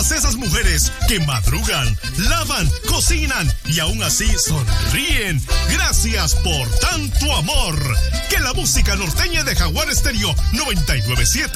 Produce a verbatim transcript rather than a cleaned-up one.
todas esas mujeres que madrugan, lavan, cocinan y aún así sonríen. Gracias por tanto amor. Que la música norteña de Jaguar Estéreo noventa y nueve punto siete